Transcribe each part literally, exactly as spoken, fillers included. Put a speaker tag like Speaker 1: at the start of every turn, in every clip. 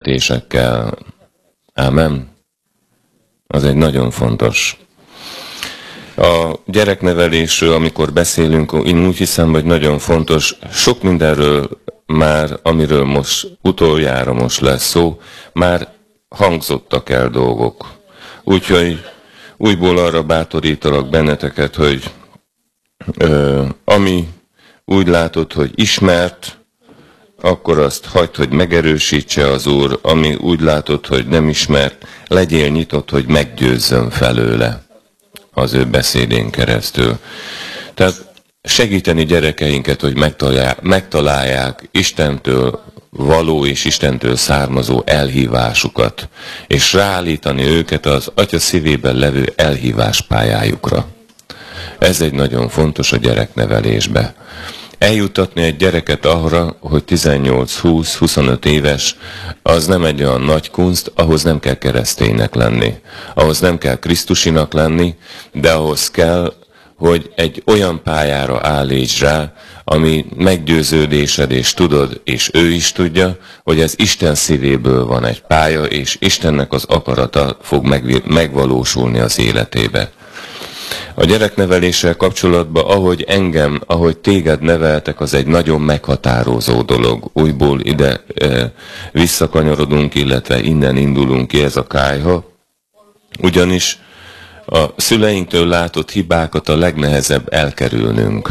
Speaker 1: küldetésekkel. Ámen? Az egy nagyon fontos. A gyereknevelésről, amikor beszélünk, én úgy hiszem, hogy nagyon fontos, sok mindenről már, amiről most utoljára most lesz szó, már hangzottak el dolgok. Úgyhogy újból arra bátorítalak benneteket, hogy ö, ami úgy látod, hogy ismert, akkor azt hagyd, hogy megerősítse az Úr, ami úgy látod, hogy nem ismert, legyél nyitott, hogy meggyőzzön felőle az ő beszédén keresztül. Tehát segíteni gyerekeinket, hogy megtalálják, megtalálják Istentől való és Istentől származó elhívásukat, és ráállítani őket az Atya szívében levő elhívás pályájukra. Ez egy nagyon fontos a gyereknevelésbe. Eljuttatni egy gyereket arra, hogy tizennyolc, húsz, huszonöt éves, az nem egy olyan nagy kunst, ahhoz nem kell kereszténynek lenni. Ahhoz nem kell krisztusinak lenni, de ahhoz kell, hogy egy olyan pályára állíts rá, ami meggyőződésed, és tudod, és ő is tudja, hogy ez Isten szívéből van egy pálya, és Istennek az akarata fog megvalósulni az életébe. A gyerekneveléssel kapcsolatban, ahogy engem, ahogy téged neveltek, az egy nagyon meghatározó dolog. Újból ide e, visszakanyarodunk, illetve innen indulunk ki, ez a kályha. Ugyanis a szüleinktől látott hibákat a legnehezebb elkerülnünk.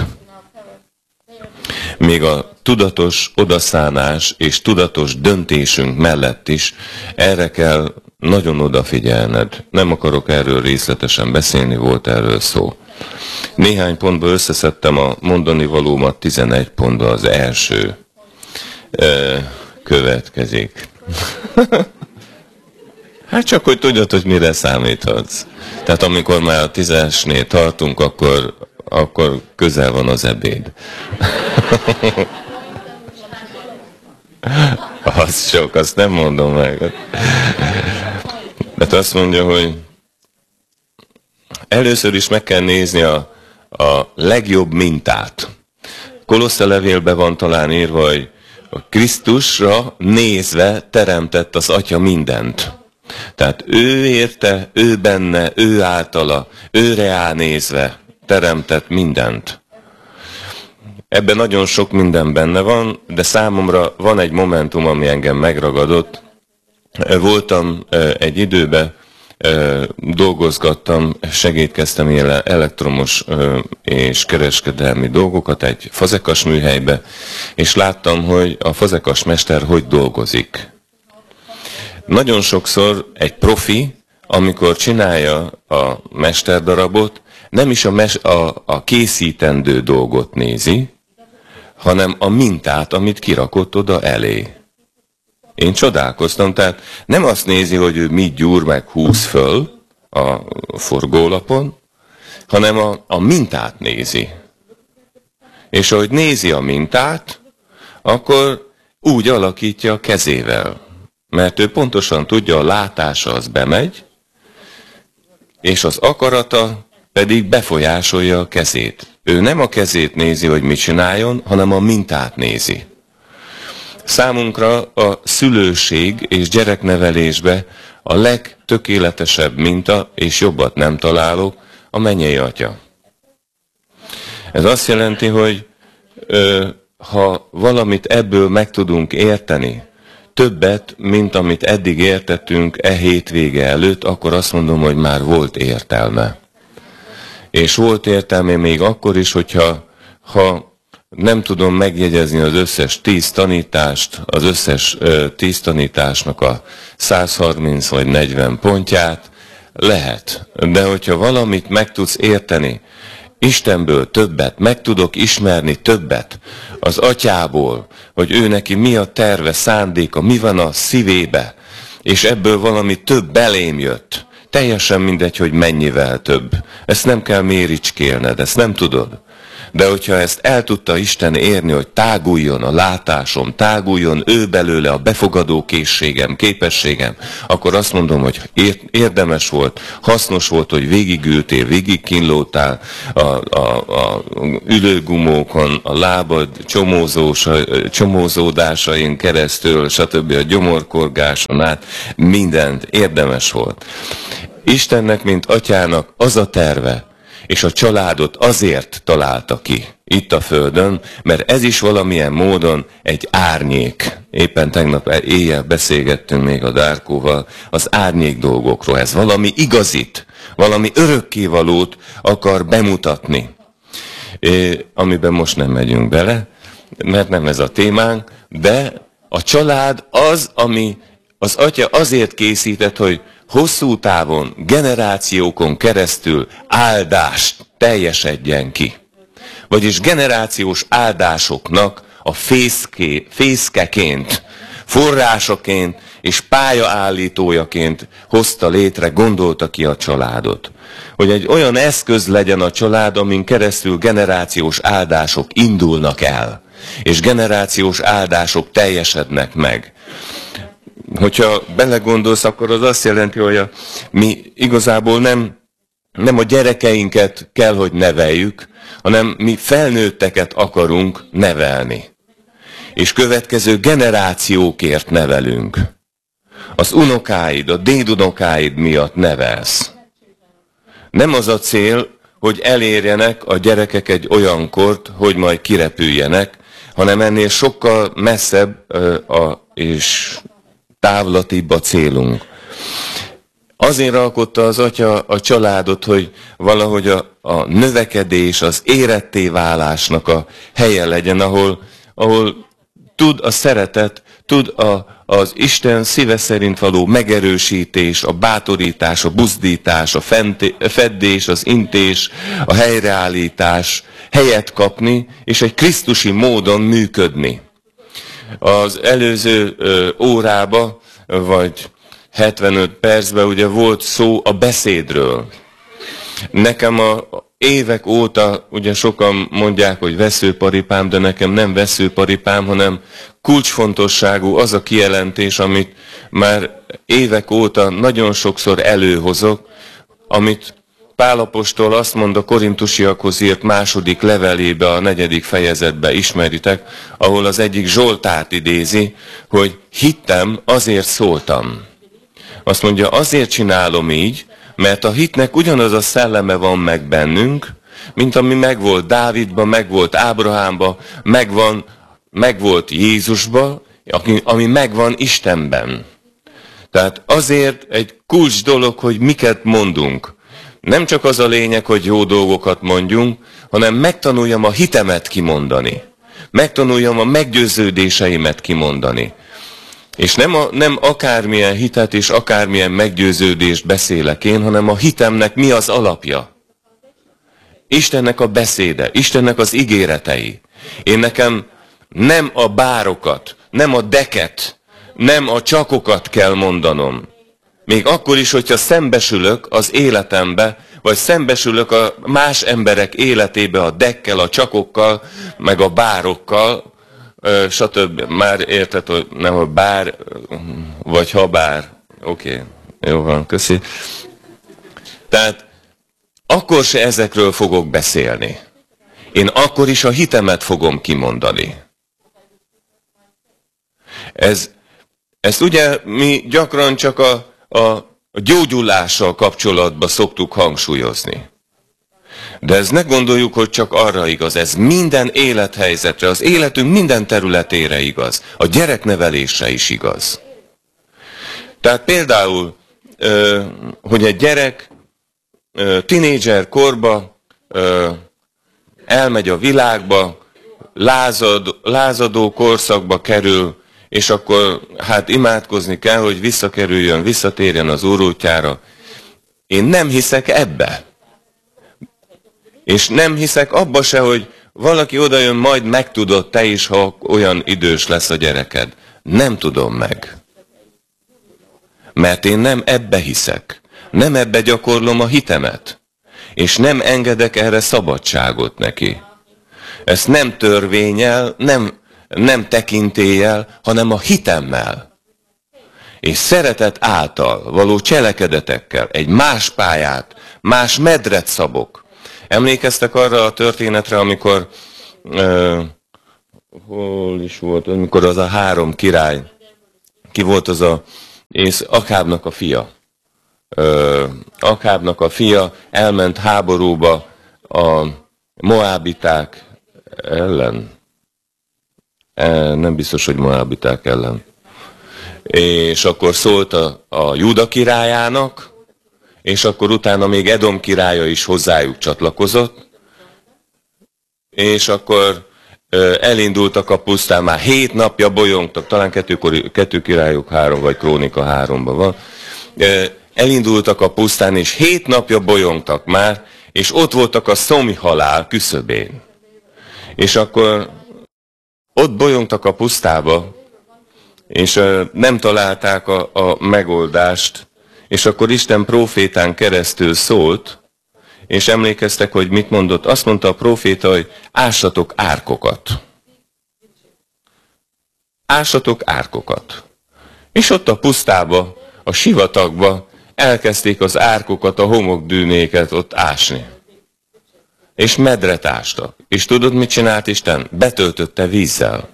Speaker 1: Még a tudatos odaszánás és tudatos döntésünk mellett is erre kell nagyon odafigyelned. Nem akarok erről részletesen beszélni, volt erről szó. Néhány pontba összeszedtem a mondani valómat, tizenegy pontba az első e, következik. Hát csak, hogy tudjad, hogy mire számíthatsz. Tehát amikor már a tízesnél tartunk, akkor, akkor közel van az ebéd. Az sok, azt nem mondom meg. De azt mondja, hogy először is meg kell nézni a, a legjobb mintát. Kolosse levélben van talán írva, hogy a Krisztusra nézve teremtett az Atya mindent. Tehát ő érte, ő benne, ő általa, őre ránézve teremtett mindent. Ebben nagyon sok minden benne van, de számomra van egy momentum, ami engem megragadott. Voltam egy időben, dolgozgattam, segítkeztem elektromos és kereskedelmi dolgokat egy fazekas műhelybe, és láttam, hogy a fazekas mester hogy dolgozik. Nagyon sokszor egy profi, amikor csinálja a mesterdarabot, nem is a, mes- a, a készítendő dolgot nézi, hanem a mintát, amit kirakott oda elé. Én csodálkoztam, tehát nem azt nézi, hogy ő mit gyúr meg húz föl a forgólapon, hanem a, a mintát nézi. És ahogy nézi a mintát, akkor úgy alakítja a kezével. Mert ő pontosan tudja, a látása az bemegy, és az akarata pedig befolyásolja a kezét. Ő nem a kezét nézi, hogy mit csináljon, hanem a mintát nézi. Számunkra a szülőség és gyereknevelésbe a legtökéletesebb minta, és jobbat nem találok, a mennyei Atya. Ez azt jelenti, hogy ö, ha valamit ebből meg tudunk érteni, többet, mint amit eddig értettünk e hétvége előtt, akkor azt mondom, hogy már volt értelme. És volt értelme még akkor is, hogyha ha nem tudom megjegyezni az összes tíz tanítást, az összes ö, tíz tanításnak a száz harminc vagy negyven pontját, lehet. De hogyha valamit meg tudsz érteni, Istenből többet, meg tudok ismerni többet, az Atyából, hogy ő neki mi a terve, szándéka, mi van a szívébe, és ebből valami több belém jött. Teljesen mindegy, hogy mennyivel több. Ezt nem kell méricskélned, ezt nem tudod. De hogyha ezt el tudta Isten érni, hogy táguljon a látásom, táguljon ő belőle a befogadó készségem, képességem, akkor azt mondom, hogy érdemes volt, hasznos volt, hogy végigültél, végigkínlódtál a, a, a ülőgumókon, a lábad csomózós, csomózódásain keresztül, stb. A gyomorkorgáson át, mindent érdemes volt. Istennek, mint atyának az a terve, és a családot azért találta ki itt a földön, mert ez is valamilyen módon egy árnyék. Éppen tegnap éjjel beszélgettünk még a Dárkóval az árnyék dolgokról. Ez valami igazit, valami örökkévalót akar bemutatni, é, amiben most nem megyünk bele, mert nem ez a témánk, de a család az, ami az atya azért készített, hogy hosszú távon, generációkon keresztül áldást teljesedjen ki. Vagyis generációs áldásoknak a fészké, fészkeként, forrásaként és pályaállítójaként hozta létre, gondolta ki a családot. Hogy egy olyan eszköz legyen a család, amin keresztül generációs áldások indulnak el, és generációs áldások teljesednek meg. Hogyha belegondolsz, akkor az azt jelenti, hogy a, mi igazából nem, nem a gyerekeinket kell, hogy neveljük, hanem mi felnőtteket akarunk nevelni. És következő generációkért nevelünk. Az unokáid, a dédunokáid miatt nevelsz. Nem az a cél, hogy elérjenek a gyerekek egy olyan kort, hogy majd kirepüljenek, hanem ennél sokkal messzebb a, és távlatibb a célunk. Azért alkotta az atya a családot, hogy valahogy a, a növekedés, az éretté válásnak a helye legyen, ahol, ahol tud a szeretet, tud a, az Isten szíve szerint való megerősítés, a bátorítás, a buzdítás, a fenté, feddés, az intés, a helyreállítás helyet kapni, és egy krisztusi módon működni. Az előző ö, órába, vagy hetvenöt percben ugye volt szó a beszédről. Nekem a évek óta, ugye sokan mondják, hogy veszőparipám, de nekem nem veszőparipám, hanem kulcsfontosságú az a kijelentés, amit már évek óta nagyon sokszor előhozok, amit Pál apostol azt mond a korintusiakhoz írt második levelébe, a negyedik fejezetbe, ismeritek, ahol az egyik Zsoltárt idézi, hogy hittem, azért szóltam. Azt mondja, azért csinálom így, mert a hitnek ugyanaz a szelleme van meg bennünk, mint ami megvolt Dávidban, megvolt Ábrahámban, megvan, megvolt Jézusban, ami megvan Istenben. Tehát azért egy kulcs dolog, hogy miket mondunk. Nem csak az a lényeg, hogy jó dolgokat mondjunk, hanem megtanuljam a hitemet kimondani. Megtanuljam a meggyőződéseimet kimondani. És nem, a, nem akármilyen hitet és akármilyen meggyőződést beszélek én, hanem a hitemnek mi az alapja. Istennek a beszéde, Istennek az ígéretei. Én nekem nem a bárokat, nem a deket, nem a csakokat kell mondanom. Még akkor is, hogyha szembesülök az életembe, vagy szembesülök a más emberek életébe a dekkel, a csakokkal, meg a bárokkal, stb. Már érted, hogy nem a bár, vagy ha bár. Oké, okay. Jó van, köszi. Tehát akkor se ezekről fogok beszélni. Én akkor is a hitemet fogom kimondani. Ez, ezt ugye mi gyakran csak a, a, a gyógyulással kapcsolatban szoktuk hangsúlyozni. De ez ne gondoljuk, hogy csak arra igaz, ez minden élethelyzetre, az életünk minden területére igaz. A gyereknevelésre is igaz. Tehát például, hogy egy gyerek tinédzser korba elmegy a világba, lázad, lázadó korszakba kerül, és akkor hát imádkozni kell, hogy visszakerüljön, visszatérjen az Úr útjára. Én nem hiszek ebbe. És nem hiszek abba se, hogy valaki odajön, majd megtudod te is, ha olyan idős lesz a gyereked. Nem tudom meg. Mert én nem ebbe hiszek. Nem ebbe gyakorlom a hitemet. És nem engedek erre szabadságot neki. Ezt nem törvénnyel, nem, nem tekintéllyel, hanem a hitemmel. És szeretet által való cselekedetekkel egy más pályát, más medret szabok. Emlékeztek arra a történetre, amikor, uh, hol is volt, amikor az a három király, ki volt az a, és Akhábnak a fia. Uh, Akhábnak a fia elment háborúba a moábiták ellen. E, nem biztos, hogy moábiták ellen. És akkor szólt a, a Júda királyának, és akkor utána még Edom királya is hozzájuk csatlakozott, és akkor ö, elindultak a pusztán, már hét napja bolyongtak, talán kettő, kettő királyok három, vagy Krónika háromban van, ö, elindultak a pusztán, és hét napja bolyongtak már, és ott voltak a szomi halál küszöbén. És akkor ott bolyongtak a pusztába, és ö, nem találták a, a megoldást, és akkor Isten prófétán keresztül szólt, és emlékeztek, hogy mit mondott? Azt mondta a próféta, hogy ássatok árkokat. Ássatok árkokat. És ott a pusztába, a sivatagba elkezdték az árkokat, a homokdűnéket ott ásni. És medret ástak. És tudod, mit csinált Isten? Betöltötte vízzel.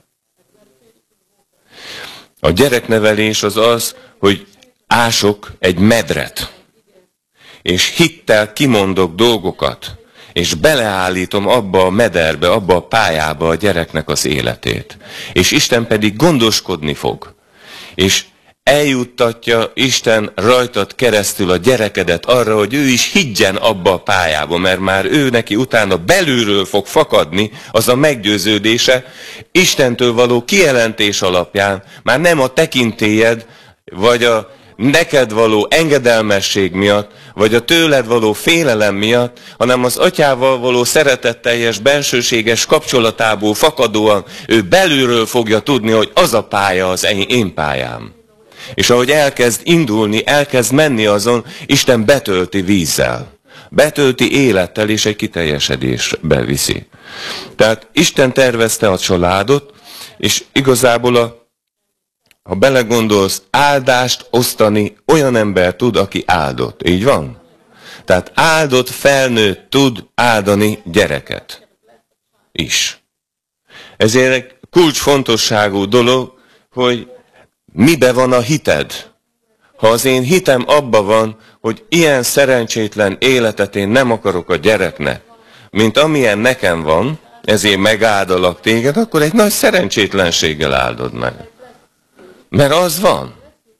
Speaker 1: A gyereknevelés az az, hogy ások egy medret, és hittel kimondok dolgokat, és beleállítom abba a mederbe, abba a pályába a gyereknek az életét. És Isten pedig gondoskodni fog. És eljuttatja Isten rajtad keresztül a gyerekedet arra, hogy ő is higgyen abba a pályába, mert már ő neki utána belülről fog fakadni az a meggyőződése, Istentől való kijelentés alapján, már nem a tekintélyed, vagy a neked való engedelmesség miatt, vagy a tőled való félelem miatt, hanem az atyával való szeretetteljes, bensőséges kapcsolatából fakadóan ő belülről fogja tudni, hogy az a pálya az én pályám. És ahogy elkezd indulni, elkezd menni azon, Isten betölti vízzel, betölti élettel, és egy kiteljesedésbe viszi. Tehát Isten tervezte a családot, és igazából a ha belegondolsz, áldást osztani olyan ember tud, aki áldott. Így van? Tehát áldott felnőtt tud áldani gyereket is. Ezért egy kulcsfontosságú dolog, hogy mibe van a hited. Ha az én hitem abba van, hogy ilyen szerencsétlen életet én nem akarok a gyereknek, mint amilyen nekem van, ezért megáldalak téged, akkor egy nagy szerencsétlenséggel áldod meg. Mert az van.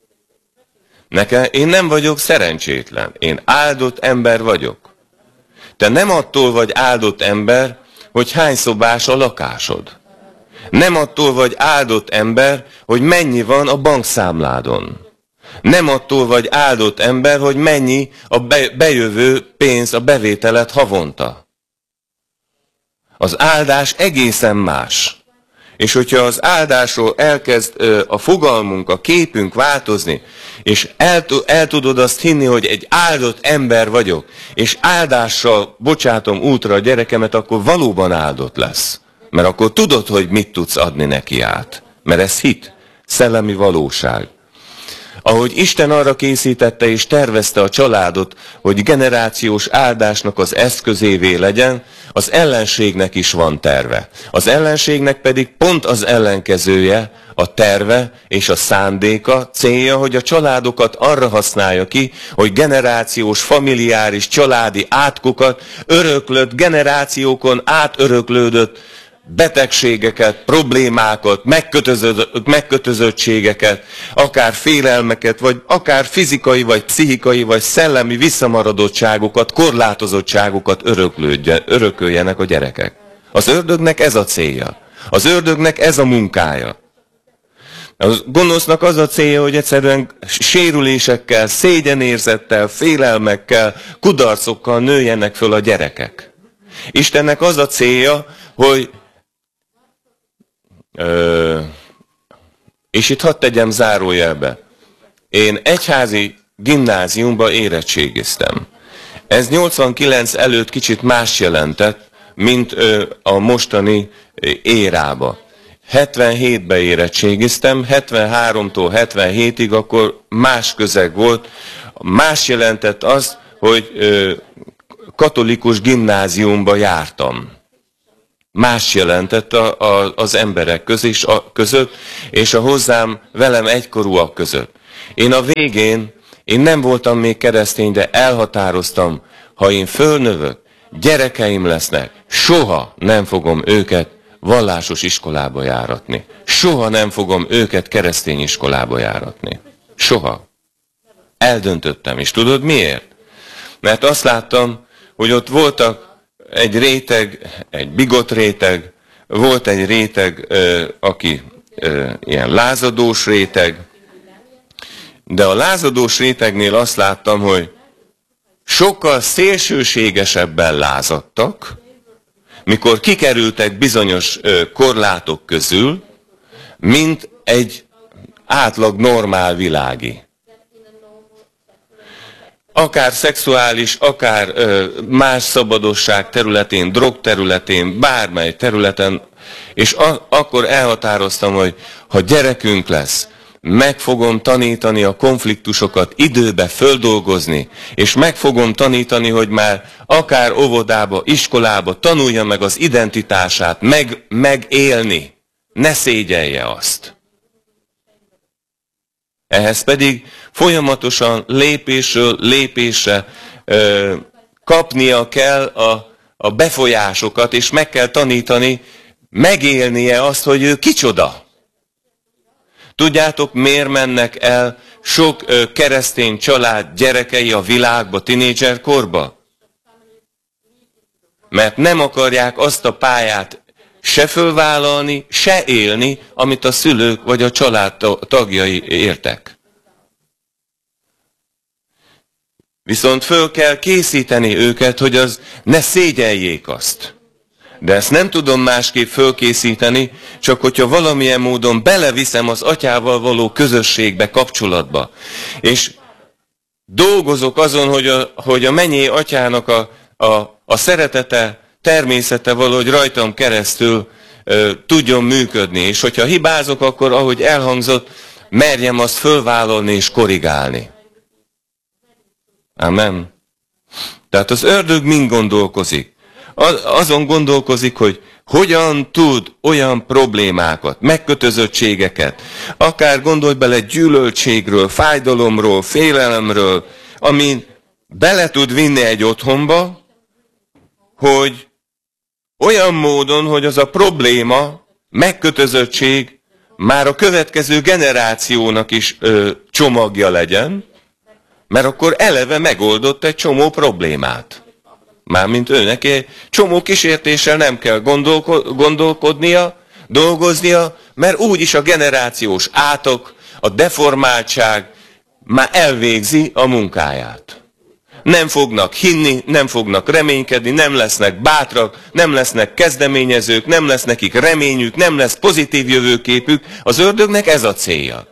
Speaker 1: Nekem, én nem vagyok szerencsétlen. Én áldott ember vagyok. Te nem attól vagy áldott ember, hogy hány szobás a lakásod. Nem attól vagy áldott ember, hogy mennyi van a bankszámládon. Nem attól vagy áldott ember, hogy mennyi a bejövő pénz, a bevételet havonta. Az áldás egészen más. És hogyha az áldásról elkezd a fogalmunk, a képünk változni, és el, el tudod azt hinni, hogy egy áldott ember vagyok, és áldással bocsátom útra a gyerekemet, akkor valóban áldott lesz. Mert akkor tudod, hogy mit tudsz adni neki át. Mert ez hit, szellemi valóság. Ahogy Isten arra készítette és tervezte a családot, hogy generációs áldásnak az eszközévé legyen, az ellenségnek is van terve. Az ellenségnek pedig pont az ellenkezője, a terve és a szándéka, célja, hogy a családokat arra használja ki, hogy generációs, familiáris, családi átkokat, öröklött, generációkon átöröklődött betegségeket, problémákat, megkötözöttségeket, akár félelmeket, vagy akár fizikai, vagy pszichikai, vagy szellemi visszamaradottságokat, korlátozottságokat örököljenek a gyerekek. Az ördögnek ez a célja. Az ördögnek ez a munkája. A gonosznak az a célja, hogy egyszerűen sérülésekkel, szégyenérzettel, félelmekkel, kudarcokkal nőjenek föl a gyerekek. Istennek az a célja, hogy Ö, és itt hadd tegyem zárójelbe. Én egyházi gimnáziumba érettségiztem. Ez nyolcvankilenc előtt kicsit más jelentett, mint a mostani érába. hetvenhétben érettségiztem, hetvenháromtól hetvenhétig akkor más közeg volt. Más jelentett az, hogy katolikus gimnáziumba jártam. Más jelentett a, a, az emberek közés, a, között, és a hozzám velem egykorúak között. Én a végén, én nem voltam még keresztény, de elhatároztam, ha én fölnövök, gyerekeim lesznek, soha nem fogom őket vallásos iskolába járatni. Soha nem fogom őket keresztény iskolába járatni. Soha. Eldöntöttem, és tudod miért? Mert azt láttam, hogy ott voltak egy réteg, egy bigott réteg, volt egy réteg, ö, aki ö, ilyen lázadós réteg, de a lázadós rétegnél azt láttam, hogy sokkal szélsőségesebben lázadtak, mikor kikerültek bizonyos ö, korlátok közül, mint egy átlag normál világi. Akár szexuális, akár ö, más szabadosság területén, drog területén, bármely területen, és a, akkor elhatároztam, hogy ha gyerekünk lesz, meg fogom tanítani a konfliktusokat időbe földolgozni, és meg fogom tanítani, hogy már akár óvodába, iskolába tanulja meg az identitását, meg, megélni, ne szégyelje azt. Ehhez pedig folyamatosan lépésről lépésre ö, kapnia kell a, a befolyásokat, és meg kell tanítani, megélnie azt, hogy ő kicsoda. Tudjátok, miért mennek el sok ö, keresztény család gyerekei a világba, tinédzserkorba? Mert nem akarják azt a pályát se fölvállalni, se élni, amit a szülők vagy a család tagjai értek. Viszont föl kell készíteni őket, hogy az ne szégyeljék azt. De ezt nem tudom másképp fölkészíteni, csak hogyha valamilyen módon beleviszem az atyával való közösségbe, kapcsolatba. És dolgozok azon, hogy a, hogy a mennyei atyának a, a, a szeretete, természete valahogy rajtam keresztül ö, tudjon működni. És hogyha hibázok, akkor ahogy elhangzott, merjem azt fölvállalni és korrigálni. Amen. Tehát az ördög mind gondolkozik? Azon gondolkozik, hogy hogyan tud olyan problémákat, megkötözöttségeket, akár gondolj bele gyűlöltségről, fájdalomról, félelemről, amin bele tud vinni egy otthonba, hogy olyan módon, hogy az a probléma, megkötözöttség már a következő generációnak is ö, csomagja legyen, mert akkor eleve megoldott egy csomó problémát. Mármint őnek egy csomó kísértéssel nem kell gondolko- gondolkodnia, dolgoznia, mert úgyis a generációs átok, a deformáltság már elvégzi a munkáját. Nem fognak hinni, nem fognak reménykedni, nem lesznek bátrak, nem lesznek kezdeményezők, nem lesz nekik reményük, nem lesz pozitív jövőképük. Az ördögnek ez a célja.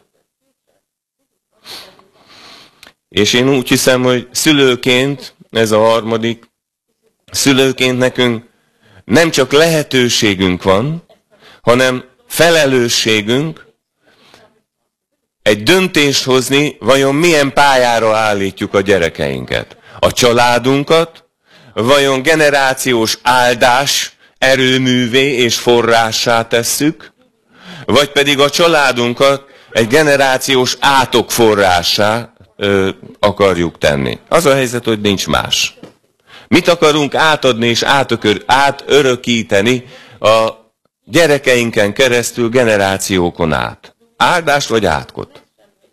Speaker 1: És én úgy hiszem, hogy szülőként, ez a harmadik, szülőként nekünk nem csak lehetőségünk van, hanem felelősségünk egy döntést hozni, vajon milyen pályára állítjuk a gyerekeinket. A családunkat, vajon generációs áldás erőművé és forrássá tesszük, vagy pedig a családunkat egy generációs átok forrássá ö, akarjuk tenni. Az a helyzet, hogy nincs más. Mit akarunk átadni és átökör, átörökíteni a gyerekeinken keresztül generációkon át? Áldást vagy átkot?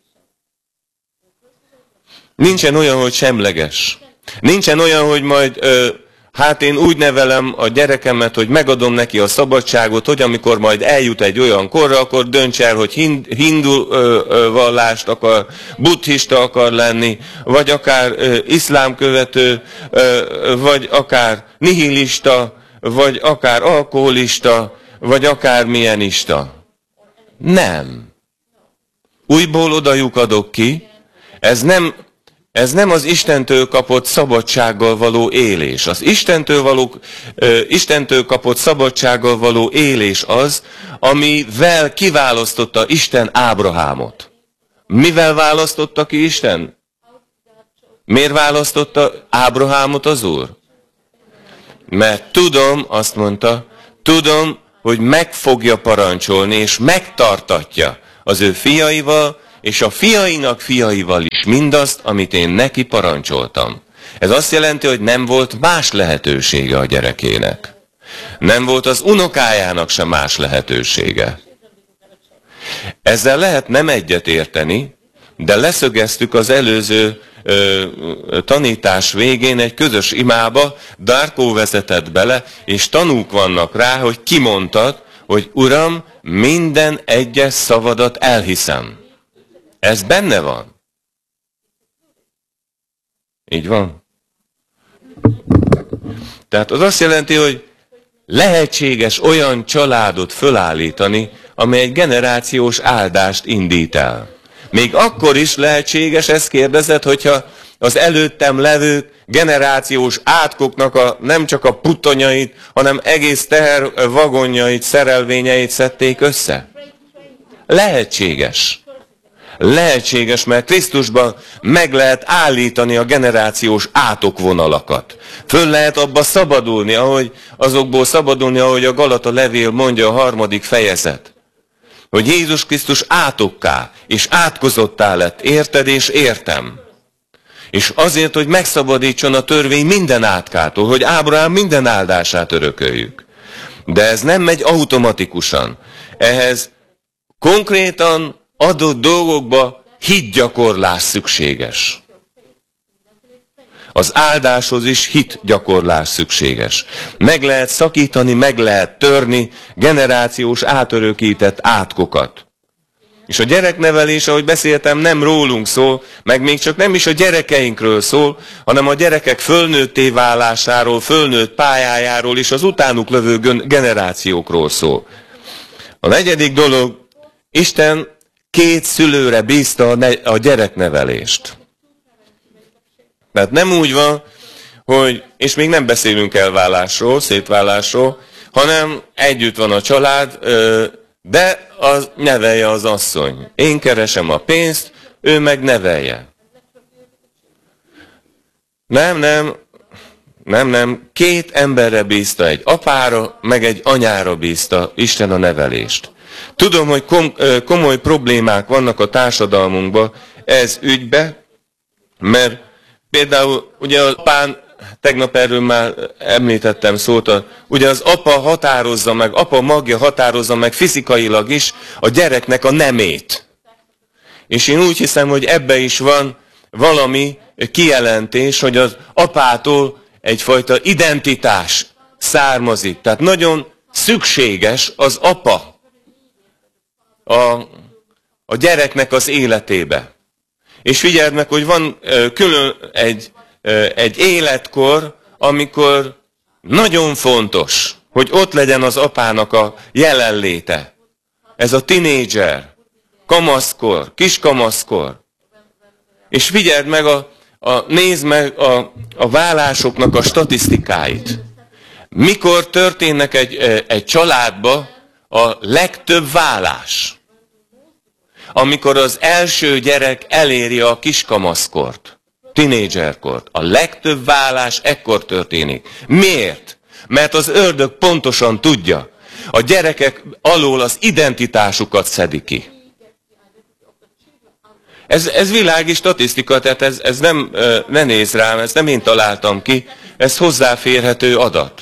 Speaker 1: Nincsen olyan, hogy semleges. Nincsen olyan, hogy majd, ö, hát én úgy nevelem a gyerekemet, hogy megadom neki a szabadságot, hogy amikor majd eljut egy olyan korra, akkor dönts el, hogy hind, hindu ö, ö, vallást akar, buddhista akar lenni, vagy akár ö, iszlám követő, ö, vagy akár nihilista, vagy akár alkoholista, vagy akár milyenista. Nem. Újból oda lyukadok ki, ez nem Ez nem az Istentől kapott szabadsággal való élés. Az Istentől, való, ö, Istentől kapott szabadsággal való élés az, amivel kiválasztotta Isten Ábrahámot. Mivel választotta ki Isten? Miért választotta Ábrahámot az Úr? Mert tudom, azt mondta, tudom, hogy meg fogja parancsolni, és megtartatja az ő fiaival, és a fiainak fiaival is mindazt, amit én neki parancsoltam. Ez azt jelenti, hogy nem volt más lehetősége a gyerekének. Nem volt az unokájának sem más lehetősége. Ezzel lehet nem egyet érteni, de leszögeztük az előző ö, tanítás végén egy közös imába, Darkó vezetett bele, és tanúk vannak rá, hogy kimondtad, hogy Uram, minden egyes szavadat elhiszem. Ez benne van. Így van. Tehát az azt jelenti, hogy lehetséges olyan családot fölállítani, amely egy generációs áldást indít el. Még akkor is lehetséges, ezt kérdezed, hogyha az előttem levő generációs átkoknak a, nem csak a puttonyait, hanem egész tehervagonjait, szerelvényeit szedték össze. Lehetséges. Lehetséges, mert Krisztusban meg lehet állítani a generációs átokvonalakat. Föl lehet abba szabadulni, ahogy azokból szabadulni, ahogy a Galata levél mondja, a harmadik fejezet. Hogy Jézus Krisztus átokká és átkozottá lett, érted és értem. És azért, hogy megszabadítson a törvény minden átkától, hogy Ábrahám minden áldását örököljük. De ez nem megy automatikusan. Ehhez konkrétan adott dolgokba hitgyakorlás szükséges. Az áldáshoz is hitgyakorlás szükséges. Meg lehet szakítani, meg lehet törni generációs átörökített átkokat. És a gyereknevelés, ahogy beszéltem, nem rólunk szól, meg még csak nem is a gyerekeinkről szól, hanem a gyerekek fölnőtté válásáról, fölnőtt pályájáról és az utánuk lövő generációkról szól. A negyedik dolog, Isten két szülőre bízta a gyereknevelést. Tehát nem úgy van, hogy, és még nem beszélünk elválásról, szétválásról, hanem együtt van a család, de az nevelje az asszony. Én keresem a pénzt, ő meg nevelje. Nem, nem, nem, nem. Két emberre bízta, egy apára, meg egy anyára bízta Isten a nevelést. Tudom, hogy komoly problémák vannak a társadalmunkban ez ügybe, mert például ugye az apán, tegnap erről már említettem szót, ugye az apa határozza meg, apa magja határozza meg fizikailag is a gyereknek a nemét. És én úgy hiszem, hogy ebbe is van valami kijelentés, hogy az apától egyfajta identitás származik. Tehát nagyon szükséges az apa a, a gyereknek az életébe. És figyeld meg, hogy van külön egy, egy életkor, amikor nagyon fontos, hogy ott legyen az apának a jelenléte. Ez a tinédzser, kamaszkor, kiskamaszkor. És figyeld meg, a, a, nézd meg a, a válásoknak a statisztikáit. Mikor történnek egy, egy családba a legtöbb válás? Amikor az első gyerek eléri a kiskamaszkort, tinédzserkort. A legtöbb válás ekkor történik. Miért? Mert az ördög pontosan tudja. A gyerekek alól az identitásukat szedi ki. Ez, ez világi statisztika, tehát ez, ez nem, ne nézz rám, ezt nem én találtam ki, ez hozzáférhető adat.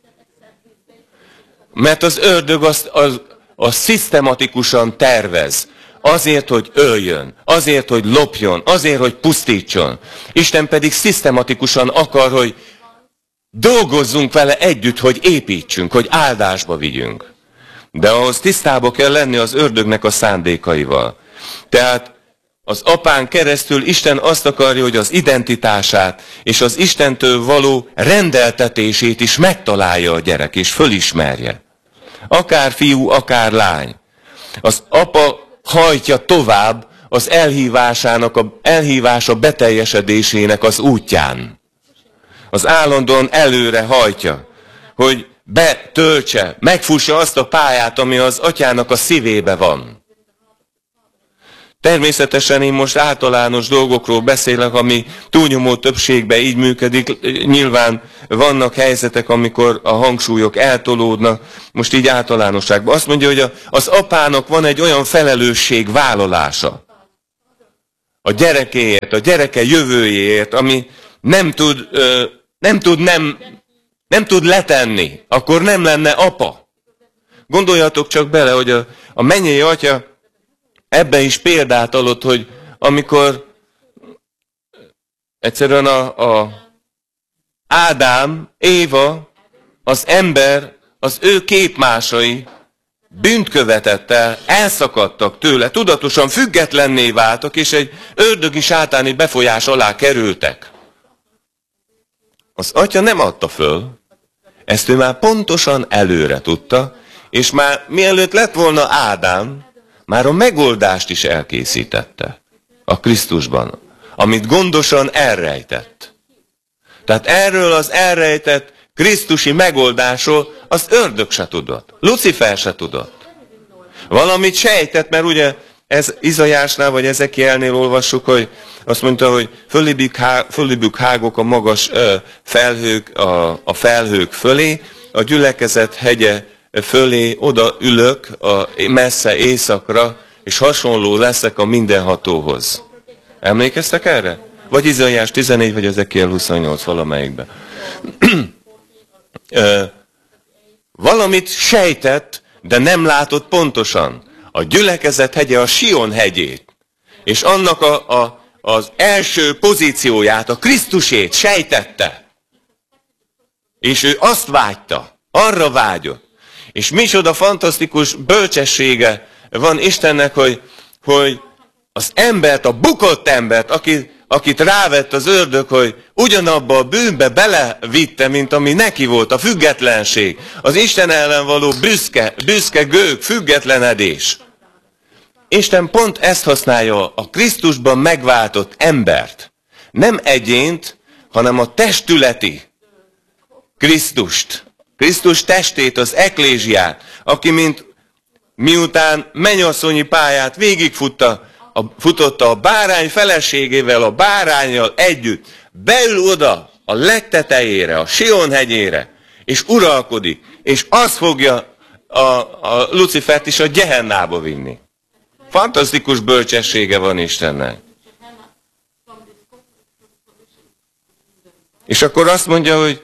Speaker 1: Mert az ördög azt, az, az szisztematikusan tervez. Azért, hogy öljön, azért, hogy lopjon, azért, hogy pusztítson. Isten pedig szisztematikusan akar, hogy dolgozzunk vele együtt, hogy építsünk, hogy áldásba vigyünk. De ahhoz tisztába kell lenni az ördögnek a szándékaival. Tehát az apán keresztül Isten azt akarja, hogy az identitását és az Istentől való rendeltetését is megtalálja a gyerek, és fölismerje. Akár fiú, akár lány. Az apa hajtja tovább az elhívásának, a elhívása beteljesedésének az útján. Az állandóan előre hajtja, hogy betöltse, megfussa azt a pályát, ami az atyának a szívébe van. Természetesen én most általános dolgokról beszélek, ami túlnyomó többségben így működik. Nyilván vannak helyzetek, amikor a hangsúlyok eltolódnak, most így általánosságban. Azt mondja, hogy az apának van egy olyan felelősség vállalása a gyerekéért, a gyereke jövőjéért, ami nem tud, nem tud, nem, nem tud letenni, akkor nem lenne apa. Gondoljatok csak bele, hogy a, a mennyei atya ebben is példát adott, hogy amikor egyszerűen a, a Ádám, Éva, az ember, az ő képmásai bűnt követett el, elszakadtak tőle, tudatosan függetlenné váltak, és egy ördögi sátáni befolyás alá kerültek. Az atya nem adta föl, ezt ő már pontosan előre tudta, és már mielőtt lett volna Ádám, már a megoldást is elkészítette a Krisztusban, amit gondosan elrejtett. Tehát erről az elrejtett krisztusi megoldásról az ördög se tudott, Lucifer se tudott. Valamit sejtett, mert ugye ez Izaiásnál vagy Ezekielnél olvassuk, hogy azt mondta, hogy fölébük, há, fölébük hágok a magas ö, felhők, a, a felhők fölé, a gyülekezet hegye fölé oda ülök a messze éjszakra, és hasonló leszek a mindenhatóhoz. Emlékeztek erre? Vagy Izaiás tizenegy, vagy Ezekiel huszonnyolc valamelyikben. Valamit sejtett, de nem látott pontosan. A gyülekezet hegye a Sion hegyét, és annak a, a, az első pozícióját, a Krisztusét sejtette. És ő azt vágyta, arra vágyott. És micsoda fantasztikus bölcsessége van Istennek, hogy, hogy az embert, a bukott embert, aki, akit rávett az ördög, hogy ugyanabba a bűnbe belevitte, mint ami neki volt, a függetlenség, az Isten ellen való büszke, büszke gőg, függetlenedés. Isten pont ezt használja, a Krisztusban megváltott embert. Nem egyént, hanem a testületi Krisztust. Krisztus testét, az eklézsiát, aki mint miután mennyasszonyi pályát végigfutta, a, futotta a bárány feleségével, a báránnyal együtt, beül oda a legtetejére, a Sion hegyére, és uralkodik, és az fogja a, a Lucifert is a Gehennába vinni. Fantasztikus bölcsessége van Istennek. És akkor azt mondja, hogy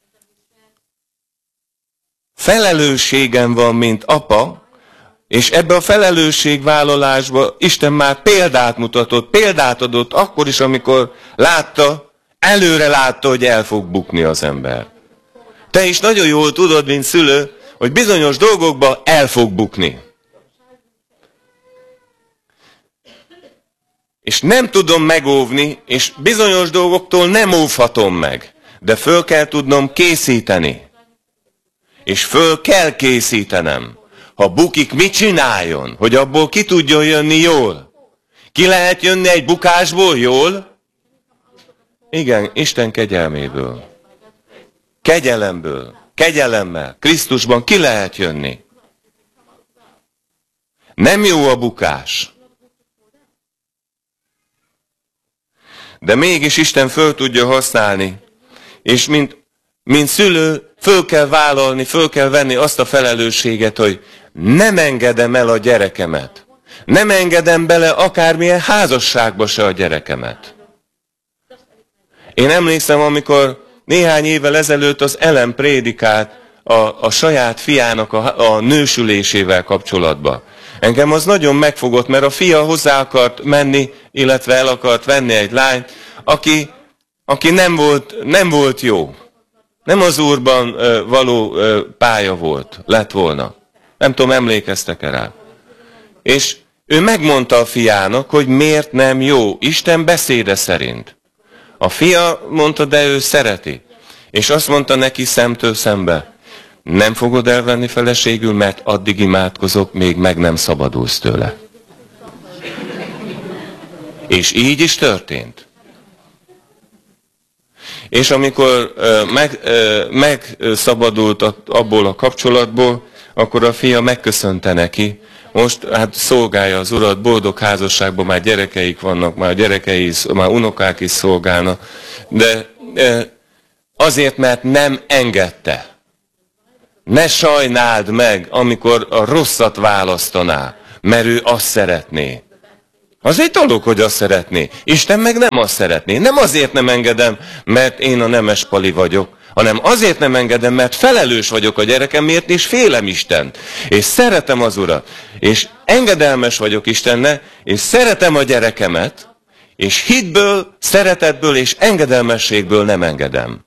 Speaker 1: felelősségem van, mint apa, és ebbe a felelősségvállalásba Isten már példát mutatott, példát adott akkor is, amikor látta, előre látta, hogy el fog bukni az ember. Te is nagyon jól tudod, mint szülő, hogy bizonyos dolgokba el fog bukni. És nem tudom megóvni, és bizonyos dolgoktól nem óvhatom meg, de föl kell tudnom készíteni. És föl kell készítenem. Ha bukik, mit csináljon? Hogy abból ki tudjon jönni jól? Ki lehet jönni egy bukásból jól? Igen, Isten kegyelméből. Kegyelemből. Kegyelemmel. Krisztusban ki lehet jönni. Nem jó a bukás. De mégis Isten föl tudja használni. És mint, mint szülő, föl kell vállalni, föl kell venni azt a felelősséget, hogy nem engedem el a gyerekemet. Nem engedem bele akármilyen házasságba se a gyerekemet. Én emlékszem, amikor néhány évvel ezelőtt az Ellen prédikált a, a saját fiának a, a nősülésével kapcsolatban. Engem az nagyon megfogott, mert a fia hozzá akart menni, illetve el akart venni egy lányt, aki, aki nem, volt, nem volt jó. Nem az Úrban ö, való ö, pálya volt, lett volna. Nem tudom, emlékeztek-e rá. És ő megmondta a fiának, hogy miért nem jó, Isten beszéde szerint. A fia mondta, de ő szereti. És azt mondta neki szemtől szembe, nem fogod elvenni feleségül, mert addig imádkozok, még meg nem szabadulsz tőle. És így is történt. És amikor meg, megszabadult abból a kapcsolatból, akkor a fia megköszönte neki. Most hát szolgálja az urat, boldog házasságban, már gyerekeik vannak, már gyerekei is, már unokák is szolgálnak. De azért, mert nem engedte. Ne sajnáld meg, amikor a rosszat választaná, mert ő azt szeretné. Az egy dolog, hogy azt szeretné. Isten meg nem azt szeretné. Nem azért nem engedem, mert én a nemes pali vagyok, hanem azért nem engedem, mert felelős vagyok a gyerekemért, és félem Istent. És szeretem az Urat. És engedelmes vagyok Istennek, és szeretem a gyerekemet, és hitből, szeretetből és engedelmességből nem engedem.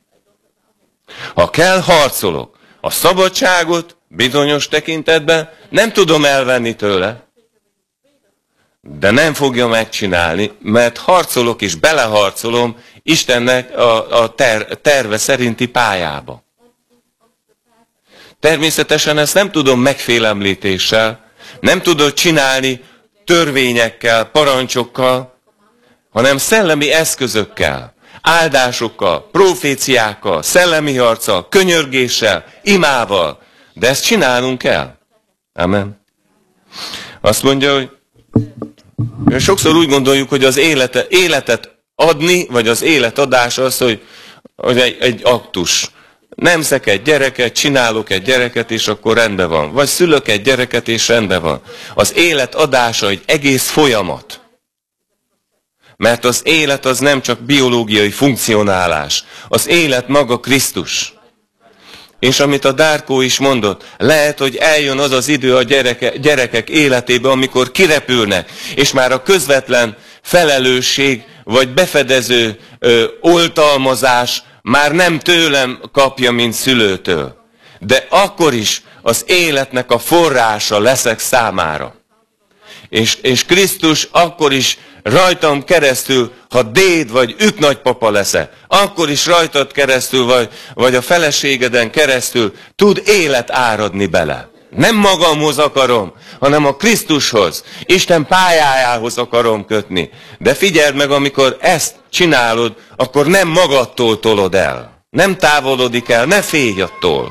Speaker 1: Ha kell, harcolok. A szabadságot bizonyos tekintetben nem tudom elvenni tőle, de nem fogja megcsinálni, mert harcolok és beleharcolom Istennek a, a ter, terve szerinti pályába. Természetesen ezt nem tudom megfélemlítéssel, nem tudod csinálni törvényekkel, parancsokkal, hanem szellemi eszközökkel, áldásokkal, proféciákkal, szellemi harccal, könyörgéssel, imával. De ezt csinálnunk kell. Amen. Azt mondja, hogy sokszor úgy gondoljuk, hogy az élete, életet adni, vagy az életadás az, hogy, hogy egy, egy aktus. Nemzek egy gyereket, csinálok egy gyereket, és akkor rendben van. Vagy szülök egy gyereket, és rendben van. Az élet adása egy egész folyamat. Mert az élet az nem csak biológiai funkcionálás. Az élet maga Krisztus. És amit a Dárkó is mondott, lehet, hogy eljön az az idő a gyereke, gyerekek életébe, amikor kirepülnek, és már a közvetlen felelősség, vagy befedező ö, oltalmazás már nem tőlem kapja, mint szülőtől. De akkor is az életnek a forrása leszek számára. És, és Krisztus akkor is rajtam keresztül, ha déd vagy üt nagypapa leszel, akkor is rajtad keresztül, vagy, vagy a feleségeden keresztül tud élet áradni bele. Nem magamhoz akarom, hanem a Krisztushoz, Isten pályájához akarom kötni. De figyeld meg, amikor ezt csinálod, akkor nem magadtól tolod el. Nem távolodik el, ne félj attól.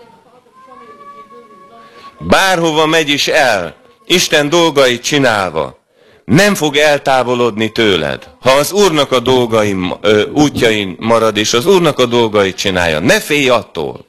Speaker 1: Bárhova megy is el, Isten dolgait csinálva, nem fog eltávolodni tőled. Ha az Úrnak a dolgain, ö, útjain marad, és az Úrnak a dolgait csinálja, ne félj attól.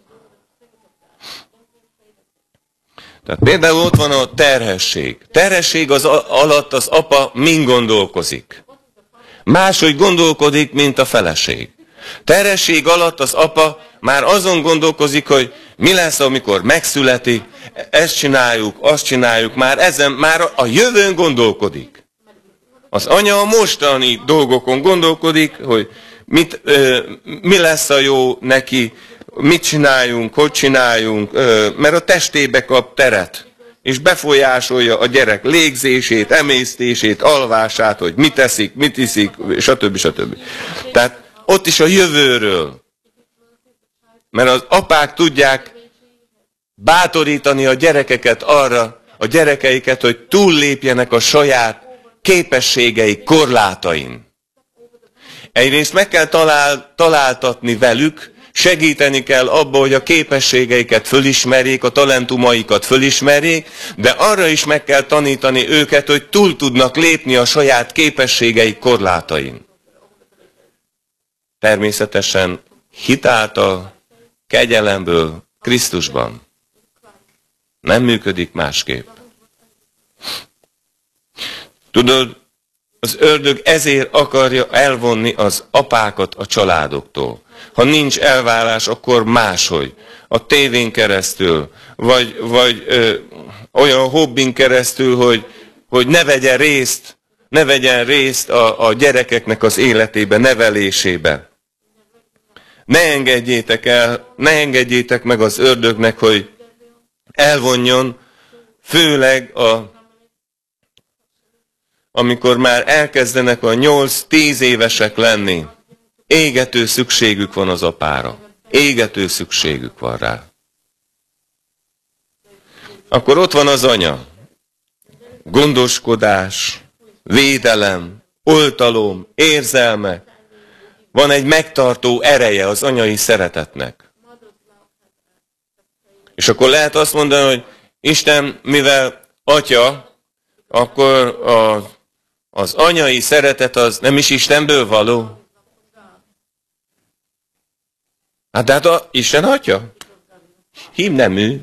Speaker 1: Tehát például ott van a terhesség. Terhesség az alatt az apa mind gondolkozik. Máshogy gondolkodik, mint a feleség. Terhesség alatt az apa már azon gondolkozik, hogy mi lesz, amikor megszületik, ezt csináljuk, azt csináljuk, már ezen, már a jövőn gondolkodik. Az anya a mostani dolgokon gondolkodik, hogy mit, ö, mi lesz a jó neki, mit csináljunk, hogy csináljunk, ö, mert a testébe kap teret, és befolyásolja a gyerek légzését, emésztését, alvását, hogy mit eszik, mit iszik, stb. stb. Tehát ott is a jövőről. Mert az apák tudják bátorítani a gyerekeket arra, a gyerekeiket, hogy túllépjenek a saját képességeik korlátain. Egyrészt meg kell talál, találtatni velük, segíteni kell abba, hogy a képességeiket fölismerjék, a talentumaikat fölismerjék, de arra is meg kell tanítani őket, hogy túl tudnak lépni a saját képességeik korlátain. Természetesen hitáltal, kegyelemből, Krisztusban. Nem működik másképp. Tudod, az ördög ezért akarja elvonni az apákat a családoktól. Ha nincs elválás, akkor máshogy. A tévén keresztül, vagy, vagy ö, olyan hobbin keresztül, hogy, hogy ne vegyen részt, ne vegyen részt a, a gyerekeknek az életébe, nevelésébe. Ne engedjétek el, ne engedjétek meg az ördögnek, hogy elvonjon, főleg a amikor már elkezdenek a nyolc-tíz évesek lenni, égető szükségük van az apára. Égető szükségük van rá. Akkor ott van az anya. Gondoskodás, védelem, oltalom, érzelmek. Van egy megtartó ereje az anyai szeretetnek. És akkor lehet azt mondani, hogy Isten, mivel Atya, akkor a, az anyai szeretet az nem is Istenből való. Hát de hát a Isten Atya? Hímnemű.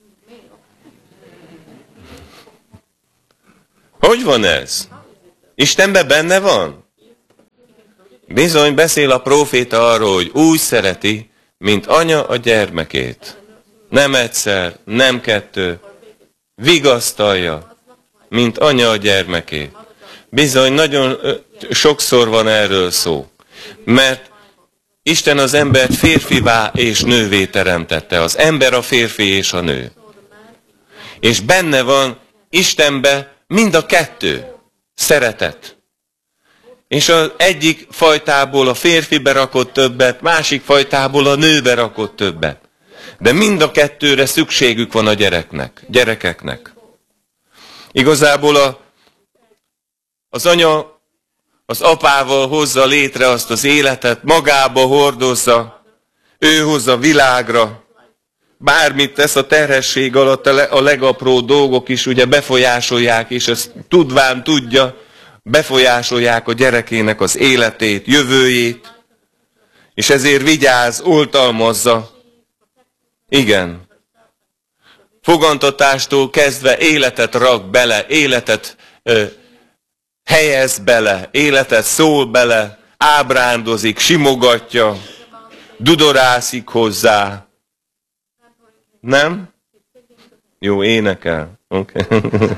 Speaker 1: Hogy van ez? Istenben benne van? Bizony beszél a próféta arról, hogy úgy szereti, mint anya a gyermekét. Nem egyszer, nem kettő. Vigasztalja, mint anya a gyermekét. Bizony nagyon sokszor van erről szó. Mert Isten az embert férfivá és nővé teremtette. Az ember a férfi és a nő. És benne van Istenbe mind a kettő. Szeretet. És az egyik fajtából a férfibe rakott többet, másik fajtából a nőbe rakott többet. De mind a kettőre szükségük van a gyereknek, gyerekeknek. Igazából a, az anya az apával hozza létre azt az életet, magába hordozza, ő hozza világra. Bármit tesz a terhesség alatt, a legapróbb dolgok is ugye befolyásolják, és ezt tudván tudja, befolyásolják a gyerekének az életét, jövőjét, és ezért vigyáz, oltalmazza. Igen. Fogantatástól kezdve életet rak bele, életet ö, helyez bele, életet szól bele, ábrándozik, simogatja, dudorászik hozzá. Nem? Jó, énekel. Oké. Okay.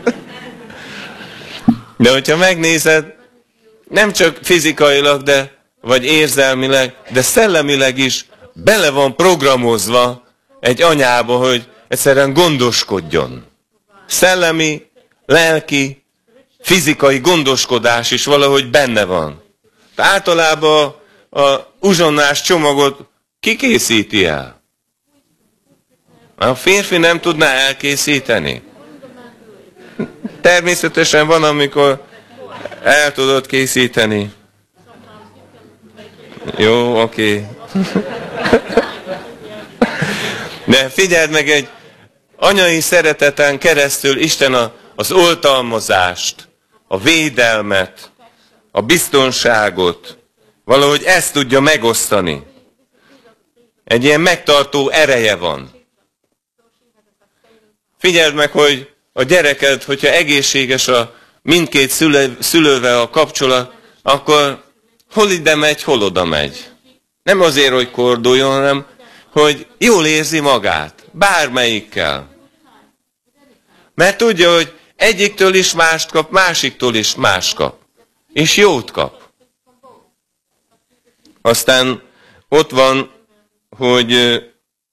Speaker 1: De hogyha megnézed, nem csak fizikailag, de, vagy érzelmileg, de szellemileg is bele van programozva egy anyába, hogy egyszerűen gondoskodjon. Szellemi, lelki, fizikai gondoskodás is valahogy benne van. De általában a uzsonnás csomagot ki készíti el? A férfi nem tudná elkészíteni. Természetesen van, amikor el tudod készíteni. Jó, oké. Okay. De figyeld meg, egy anyai szereteten keresztül Isten a, az oltalmazást, a védelmet, a biztonságot, valahogy ezt tudja megosztani. Egy ilyen megtartó ereje van. Figyeld meg, hogy a gyereked, hogyha egészséges a mindkét szülő, szülővel a kapcsolat, akkor hol ide megy, hol oda megy. Nem azért, hogy korduljon, hanem hogy jól érzi magát, bármelyikkel. Mert tudja, hogy egyiktől is mást kap, másiktól is mást kap. És jót kap. Aztán ott van, hogy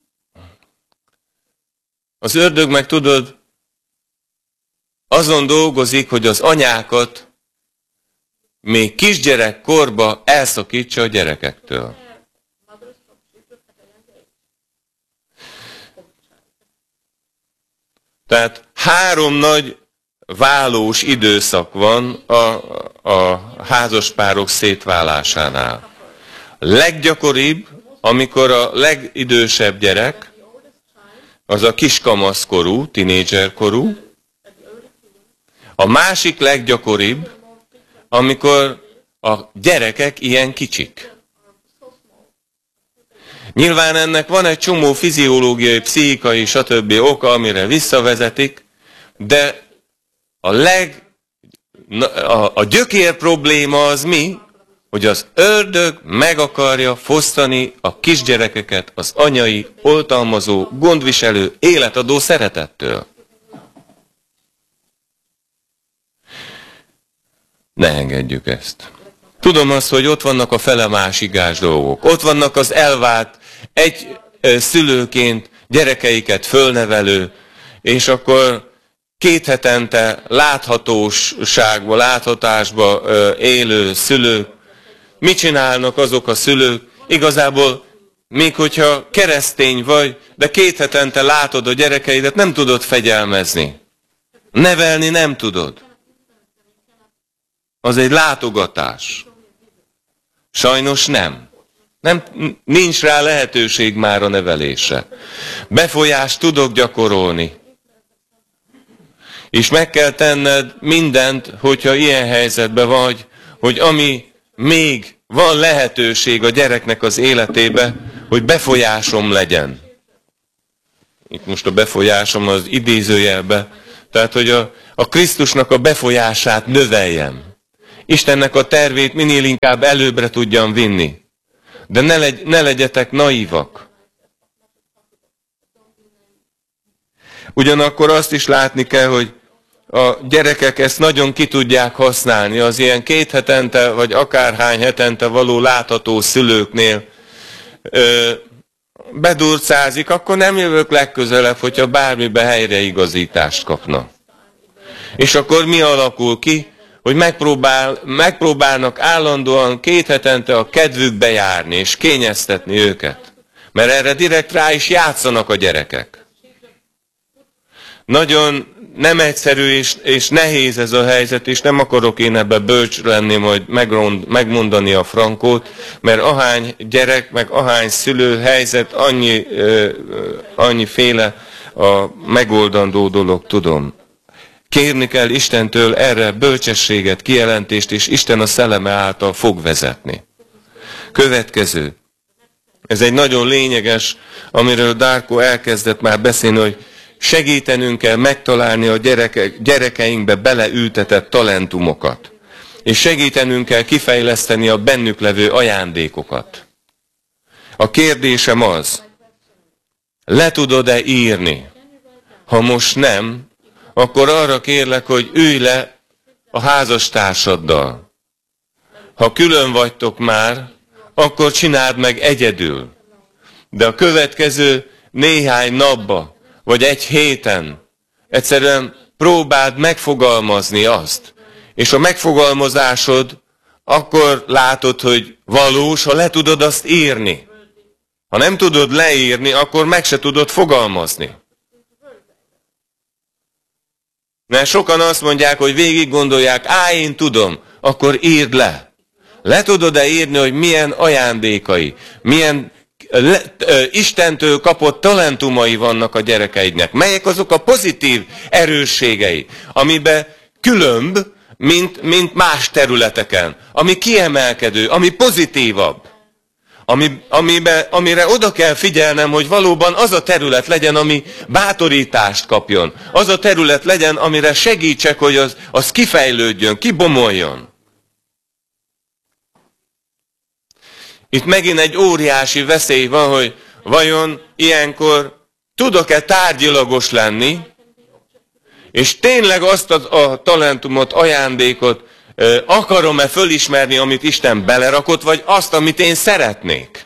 Speaker 1: az ördög meg tudod, azon dolgozik, hogy az anyákat még kisgyerekkorba elszakítsa a gyerekektől. Tehát három nagy válós időszak van a, a házaspárok szétválásánál. Leggyakoribb, amikor a legidősebb gyerek, az a kiskamaszkorú, tinédzserkorú. A másik leggyakoribb, amikor a gyerekek ilyen kicsik. Nyilván ennek van egy csomó fiziológiai, pszichikai, stb. Oka, amire visszavezetik, de a leg, a, a gyökér probléma az mi? Hogy az ördög meg akarja fosztani a kisgyerekeket az anyai, oltalmazó, gondviselő, életadó szeretettől. Ne engedjük ezt. Tudom azt, hogy ott vannak a fele másigás dolgok. Ott vannak az elvált, egy szülőként gyerekeiket fölnevelő, és akkor két hetente láthatóságba, láthatásba élő szülők. Mit csinálnak azok a szülők? Igazából, még hogyha keresztény vagy, de két hetente látod a gyerekeidet, nem tudod fegyelmezni. Nevelni nem tudod. az egy látogatás. Sajnos nem. nem. Nincs rá lehetőség már a nevelésre. Befolyást tudok gyakorolni. És meg kell tenned mindent, hogyha ilyen helyzetben vagy, hogy ami még van lehetőség a gyereknek az életébe, hogy befolyásom legyen. Itt most a befolyásom az idézőjelbe. Tehát, hogy a, a Krisztusnak a befolyását növeljem. Istennek a tervét minél inkább előbbre tudjam vinni. De ne, legy, ne legyetek naívak. Ugyanakkor azt is látni kell, hogy a gyerekek ezt nagyon ki tudják használni. Az ilyen két hetente, vagy akárhány hetente való látható szülőknél ö, bedurcázik, akkor nem jövök legközelebb, hogyha bármibe helyreigazítást kapna. És akkor mi alakul ki? Hogy megpróbál, megpróbálnak állandóan két hetente a kedvükbe járni, és kényeztetni őket. Mert erre direkt rá is játszanak a gyerekek. Nagyon nem egyszerű és, és nehéz ez a helyzet, és nem akarok én ebbe bölcs lenni, majd megrond, megmondani a frankót, mert ahány gyerek, meg ahány szülő helyzet, annyi, ö, annyiféle a megoldandó dolog, tudom. Kérni kell Istentől erre bölcsességet, kijelentést, és Isten a szelleme által fog vezetni. Következő. Ez egy nagyon lényeges, amiről Darko elkezdett már beszélni, hogy segítenünk kell megtalálni a gyerekek, gyerekeinkbe beleültetett talentumokat. És segítenünk kell kifejleszteni a bennük levő ajándékokat. A kérdésem az, le tudod-e írni? Ha most nem, akkor arra kérlek, hogy ülj le a házastársaddal. Ha külön vagytok már, akkor csináld meg egyedül. De a következő néhány napba, vagy egy héten egyszerűen próbáld megfogalmazni azt. És a megfogalmazásod akkor látod, hogy valós, ha le tudod azt írni. Ha nem tudod leírni, akkor meg se tudod fogalmazni. Mert sokan azt mondják, hogy végig gondolják, á, én tudom, akkor írd le. Le tudod-e írni, hogy milyen ajándékai, milyen le, ö, Istentől kapott talentumai vannak a gyerekeidnek? Melyek azok a pozitív erősségei, amiben különb, mint, mint más területeken, ami kiemelkedő, ami pozitívabb. Ami, amibe, amire oda kell figyelnem, hogy valóban az a terület legyen, ami bátorítást kapjon. Az a terület legyen, amire segítsek, hogy az, az kifejlődjön, kibomoljon. Itt megint egy óriási veszély van, hogy vajon ilyenkor tudok-e tárgyilagos lenni, és tényleg azt a, a talentumot, ajándékot akarom-e fölismerni, amit Isten belerakott, vagy azt, amit én szeretnék?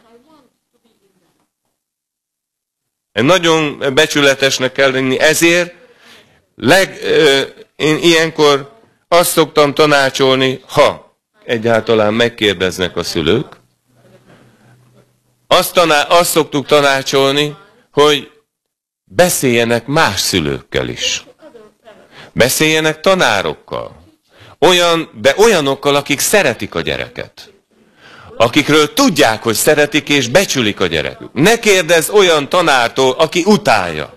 Speaker 1: Nagyon becsületesnek kell lenni, ezért leg, én ilyenkor azt szoktam tanácsolni, ha egyáltalán megkérdeznek a szülők, azt, taná, azt szoktuk tanácsolni, hogy beszéljenek más szülőkkel is. Beszéljenek tanárokkal. Olyan, de olyanokkal, akik szeretik a gyereket. Akikről tudják, hogy szeretik és becsülik a gyerekük. Ne kérdezz olyan tanártól, aki utálja.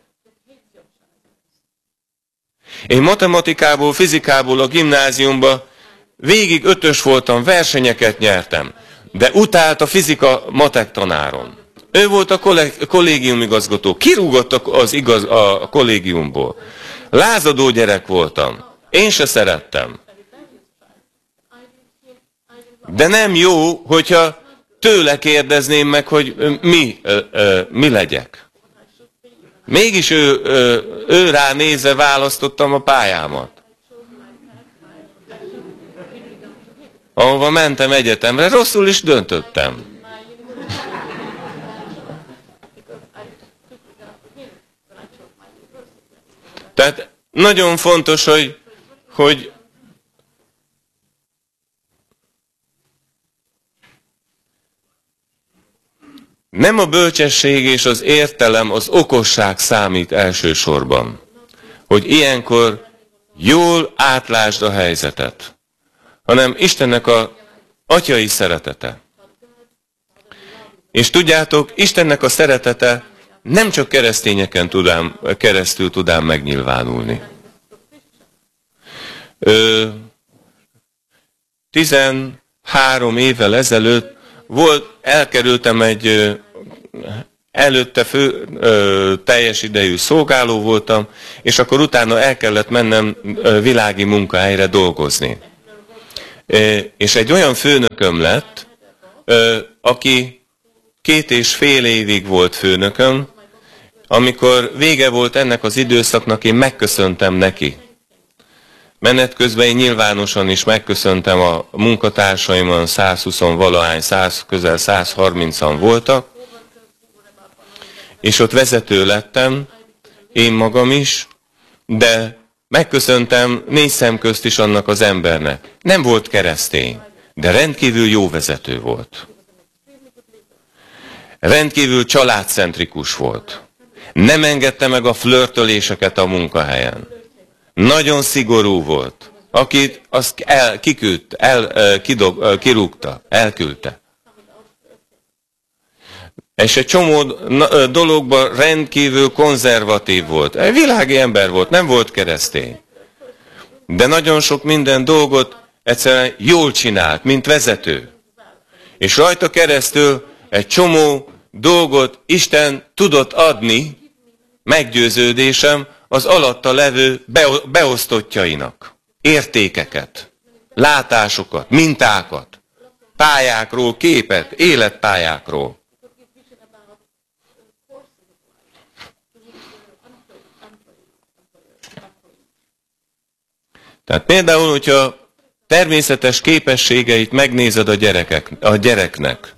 Speaker 1: Én matematikából, fizikából a gimnáziumban végig ötös voltam, versenyeket nyertem. De utált a fizika matek tanárom. Ő volt a kollégiumigazgató. Kirúgott az igaz, a kollégiumból. Lázadó gyerek voltam. Én se szerettem. De nem jó, hogyha tőle kérdezném meg, hogy mi, mi legyek. Mégis ő, ő rá nézve választottam a pályámat. Ahova mentem egyetemre, rosszul is döntöttem. Tehát nagyon fontos, hogy, hogy nem a bölcsesség és az értelem, az okosság számít elsősorban. Hogy ilyenkor jól átlásd a helyzetet. hanem Istennek a atyai szeretete. És tudjátok, Istennek a szeretete nem csak keresztényeken tudám, keresztül tudám megnyilvánulni. Ö, tizenhárom évvel ezelőtt volt, elkerültem egy, ö, előtte fő, ö, teljes idejű szolgáló voltam, és akkor utána el kellett mennem ö, világi munkahelyre dolgozni. Ö, és egy olyan főnököm lett, ö, aki két és fél évig volt főnököm, amikor vége volt ennek az időszaknak, én megköszöntem neki. Menet közben én nyilvánosan is megköszöntem a munkatársaimon, százhúsz valahány, száz, közel százharmincan voltak, és ott vezető lettem, én magam is, de megköszöntem négy szem közt is annak az embernek. Nem volt keresztény, de rendkívül jó vezető volt. Rendkívül családcentrikus volt. Nem engedte meg a flörtöléseket a munkahelyen. Nagyon szigorú volt. Akit azt el, kiküldte, el, kidog, kirúgta, elküldte. És egy csomó dologban rendkívül konzervatív volt. Egy világi ember volt, nem volt keresztény. De nagyon sok minden dolgot egyszerűen jól csinált, mint vezető. És rajta keresztül egy csomó dolgot Isten tudott adni, meggyőződésem, az alatta levő beosztottjainak. Értékeket, látásokat, mintákat, pályákról, képet, életpályákról. Tehát például, hogyha természetes képességeit megnézed a, gyerekek, a gyereknek,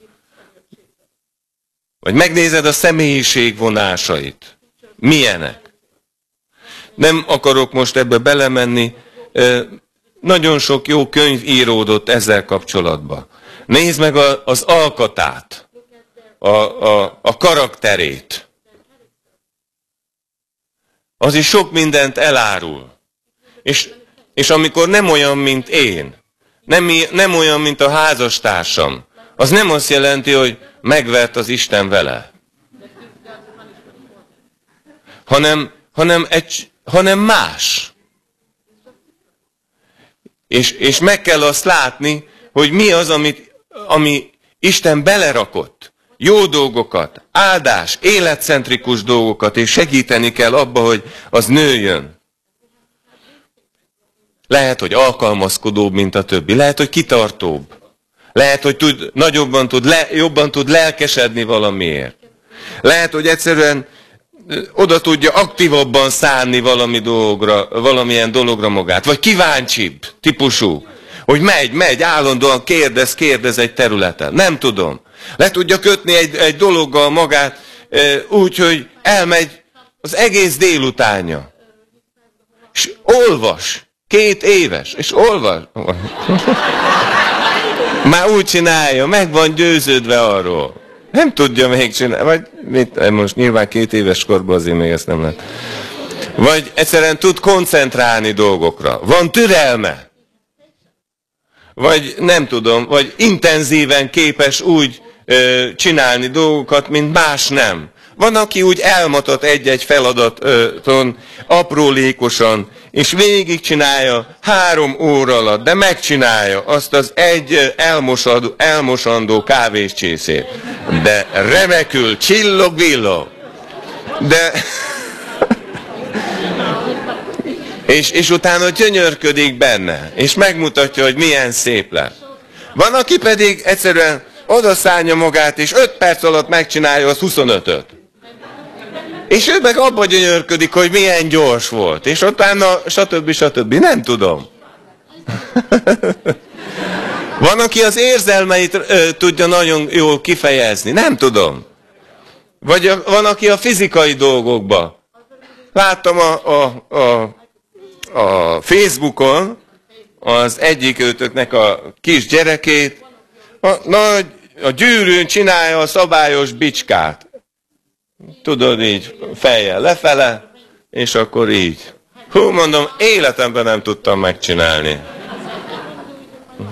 Speaker 1: vagy megnézed a személyiség vonásait, milyenek. Nem akarok most ebbe belemenni, nagyon sok jó könyv íródott ezzel kapcsolatban. Nézd meg az alkatát, a, a, a karakterét. Az is sok mindent elárul. És, és amikor nem olyan, mint én, nem, nem olyan, mint a házastársam, az nem azt jelenti, hogy megvert az Isten vele. Hanem, hanem, egy, hanem más. És, és meg kell azt látni, hogy mi az, amit, ami Isten belerakott. Jó dolgokat, áldás, életcentrikus dolgokat, és segíteni kell abba, hogy az nőjön. Lehet, hogy alkalmazkodóbb, mint a többi. Lehet, hogy kitartóbb. Lehet, hogy tud, nagyobban tud, le, jobban tud lelkesedni valamiért. Lehet, hogy egyszerűen oda tudja aktívabban szánni valami dologra, valamilyen dologra magát. Vagy kíváncsibb típusú. Hogy megy, megy, állandóan kérdez, kérdez egy területen. Nem tudom. Le tudja kötni egy, egy dologgal magát úgy, hogy elmegy az egész délutánja. És olvas. Két éves. És olvas. Már úgy csinálja, meg van győződve arról. Nem tudja még csinálni. Vagy mit, most nyilván két éves korban azért még ezt nem lehet. Vagy egyszerűen tud koncentrálni dolgokra. Van türelme. Vagy nem tudom, vagy intenzíven képes úgy ö, csinálni dolgokat, mint más nem. Van, aki úgy elmatat egy-egy feladaton aprólékosan, és végigcsinálja három óra alatt, de megcsinálja azt az egy elmosandó, elmosandó kávéscsészét. De remekül, csillog-villog. De... és, és utána gyönyörködik benne, és megmutatja, hogy milyen szép lett. Van, aki pedig egyszerűen odaszánja magát, és öt perc alatt megcsinálja az huszonötöt. És ő meg abba gyönyörködik, hogy milyen gyors volt. És utána stb. stb. Nem tudom. Van, aki az érzelmeit ö, tudja nagyon jól kifejezni. Nem tudom. Vagy a, van, aki a fizikai dolgokba. Láttam a, a, a, a Facebookon az egyik őtöknek a kis gyerekét. A, nagy, a gyűrűn csinálja a szabályos bicskát. Tudod, így fejjel lefele, és akkor így. Hú, mondom, életemben nem tudtam megcsinálni.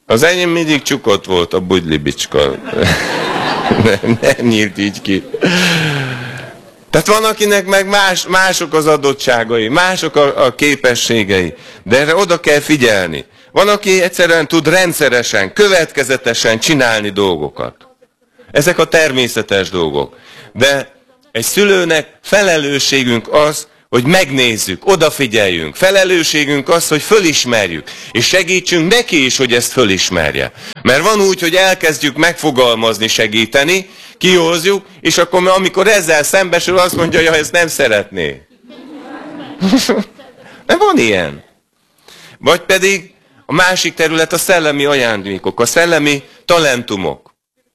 Speaker 1: Az enyém mindig csukott volt, a bugylibicska. Nem, nem nyílt így ki. Tehát van, akinek meg más, mások az adottságai, mások a, a képességei, de erre oda kell figyelni. Van, aki egyszerűen tud rendszeresen, következetesen csinálni dolgokat. Ezek a természetes dolgok. De egy szülőnek felelősségünk az, hogy megnézzük, odafigyeljünk. Felelősségünk az, hogy fölismerjük, és segítsünk neki is, hogy ezt fölismerje. Mert van úgy, hogy elkezdjük megfogalmazni, segíteni, kihozzuk, és akkor amikor ezzel szembesül, azt mondja, hogy ezt nem szeretné. Nem van ilyen. Vagy pedig a másik terület a szellemi ajándékok, a szellemi talentumok.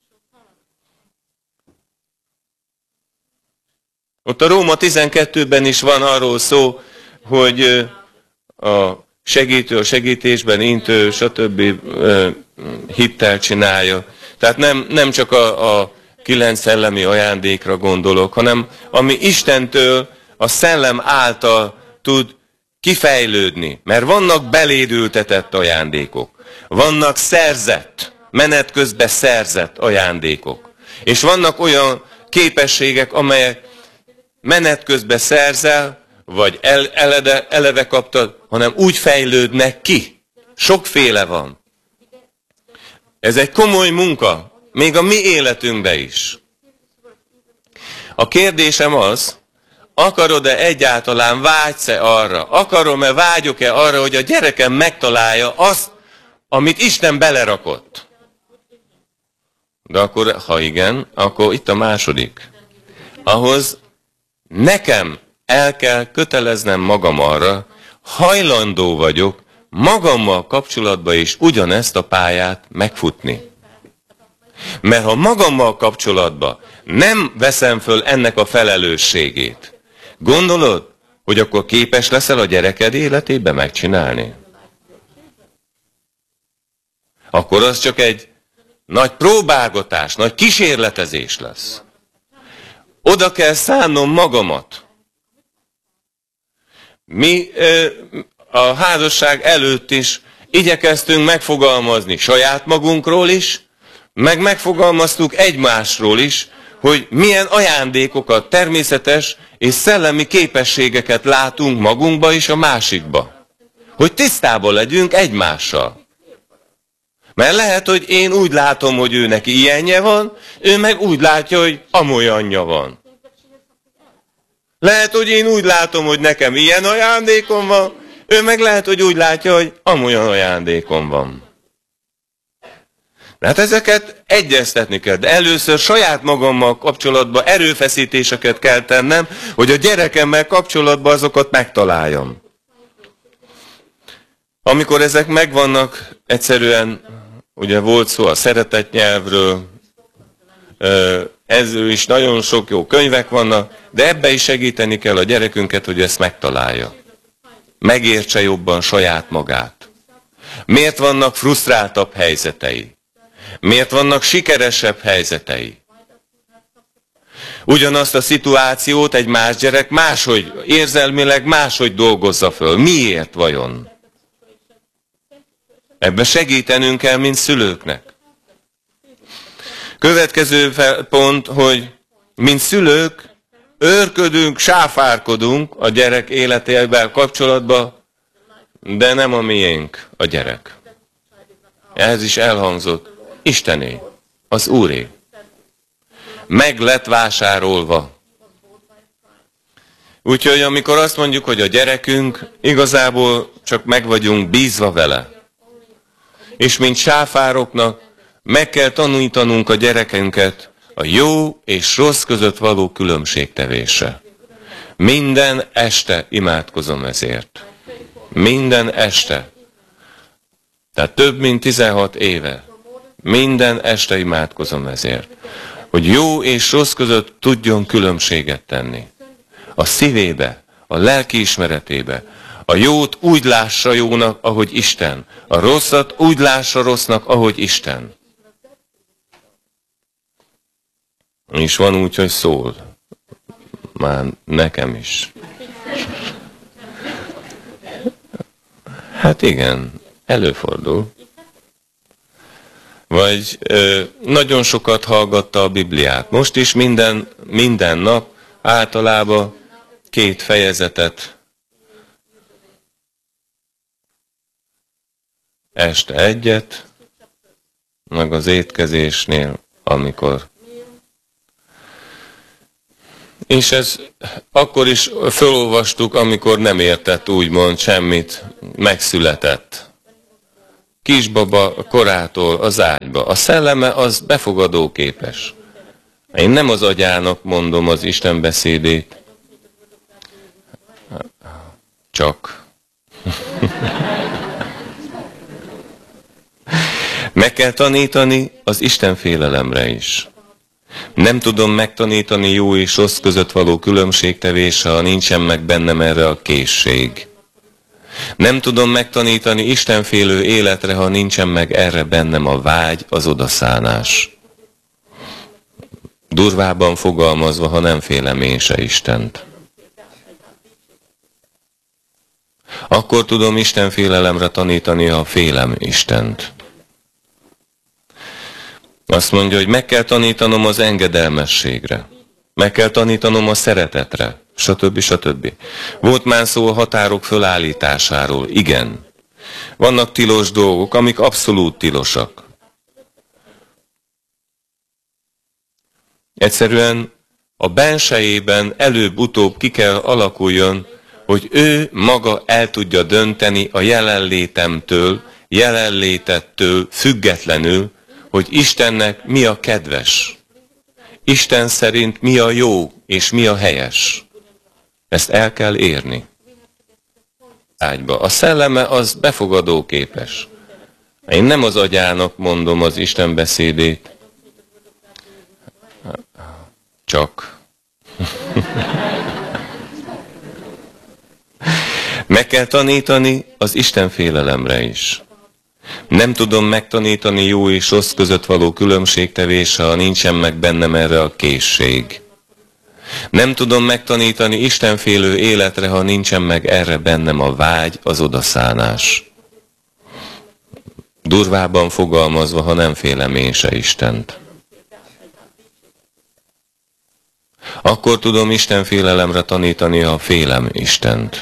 Speaker 1: Ott a Róma tizenkettőben is van arról szó, hogy a segítő a segítésben, intő, stb. Hittel csinálja. Tehát nem, nem csak a, a kilenc szellemi ajándékra gondolok, hanem ami Istentől, a szellem által tud kifejlődni. Mert vannak beléd ültetett ajándékok. Vannak szerzett, menet közben szerzett ajándékok. És vannak olyan képességek, amelyek menet közben szerzel, vagy el, elede, eleve kaptad, hanem úgy fejlődnek ki. Sokféle van. Ez egy komoly munka, még a mi életünkben is. A kérdésem az, akarod-e egyáltalán, vágysz-e arra, akarom-e, vágyok-e arra, hogy a gyerekem megtalálja azt, amit Isten belerakott? De akkor, ha igen, akkor itt a második. Ahhoz nekem el kell köteleznem magam arra, hajlandó vagyok magammal kapcsolatban is ugyanezt a pályát megfutni. Mert ha magammal kapcsolatban nem veszem föl ennek a felelősségét, gondolod, hogy akkor képes leszel a gyereked életébe megcsinálni? Akkor az csak egy nagy próbálgatás, nagy kísérletezés lesz. Oda kell szánnom magamat. Mi a házasság előtt is igyekeztünk megfogalmazni saját magunkról is, meg megfogalmaztuk egymásról is, hogy milyen ajándékokat, természetes és szellemi képességeket látunk magunkba és a másikba. Hogy tisztában legyünk egymással. Mert lehet, hogy én úgy látom, hogy ő neki ilyenje van, ő meg úgy látja, hogy amolyanja van. Lehet, hogy én úgy látom, hogy nekem ilyen ajándékom van, ő meg lehet, hogy úgy látja, hogy amolyan ajándékom van. Hát ezeket egyeztetni kell, de először saját magammal kapcsolatban erőfeszítéseket kell tennem, hogy a gyerekemmel kapcsolatban azokat megtaláljam. Amikor ezek megvannak, egyszerűen, ugye volt szó a szeretetnyelvről, ezzel is nagyon sok jó könyvek vannak, de ebbe is segíteni kell a gyerekünket, hogy ezt megtalálja. Megértse jobban saját magát. Miért vannak frusztráltabb helyzetei? Miért vannak sikeresebb helyzetei? Ugyanazt a szituációt egy más gyerek máshogy, érzelmileg máshogy dolgozza föl. Miért vajon? Ebbe segítenünk kell, mint szülőknek. Következő pont, hogy mint szülők őrködünk, sáfárkodunk a gyerek életével kapcsolatban, de nem a miénk a gyerek. Ez is elhangzott. Istené, az Úré. Meg lett vásárolva. Úgyhogy amikor azt mondjuk, hogy a gyerekünk, igazából csak meg vagyunk bízva vele. És mint sáfároknak meg kell tanítanunk a gyerekünket a jó és rossz között való különbségtevésre. Minden este imádkozom ezért. Minden este. Tehát több mint tizenhat éve. Minden este imádkozom ezért. Hogy jó és rossz között tudjon különbséget tenni. A szívébe, a lelki ismeretébe. A jót úgy lássa jónak, ahogy Isten. A rosszat úgy lássa rossznak, ahogy Isten. És van úgy, hogy szól. Már nekem is. Hát igen, előfordul. Vagy ö, nagyon sokat hallgatta a Bibliát. Most is minden, minden nap általában két fejezetet, este egyet, meg az étkezésnél, amikor. És ez akkor is felolvastuk, amikor nem értett úgymond semmit, megszületett. Kisbaba korától az ágyba. A szelleme az befogadóképes. Én nem az agyának mondom az Isten beszédét, csak. Meg kell tanítani az Isten félelemre is. Nem tudom megtanítani jó és rossz között való különbségtevésre, ha nincsen meg bennem erre a készség. Nem tudom megtanítani istenfélő életre, ha nincsen meg erre bennem a vágy, az odaszánás. Durvában fogalmazva, ha nem félem én se Istent. Akkor tudom istenfélelemre tanítani, ha félem Istent. Azt mondja, hogy meg kell tanítanom az engedelmességre. Meg kell tanítanom a szeretetre, stb. stb. Volt már szó a határok fölállításáról. Igen. Vannak tilos dolgok, amik abszolút tilosak. Egyszerűen a bensejében előbb-utóbb ki kell alakuljon, hogy ő maga el tudja dönteni a jelenlétemtől, jelenlétettől függetlenül, hogy Istennek mi a kedves. Isten szerint mi a jó és mi a helyes. Ezt el kell érni. Ágyba. A szelleme az befogadóképes. Én nem az agyának mondom az Isten beszédét, csak. Meg kell tanítani az Isten félelemre is. Nem tudom megtanítani jó és rossz között való különbségtevésre, ha nincsen meg bennem erre a készség. Nem tudom megtanítani istenfélő életre, ha nincsen meg erre bennem a vágy, az odaszánás. Durvában fogalmazva, ha nem félem én se Istent. Akkor tudom istenfélelemre tanítani, ha félem Istent.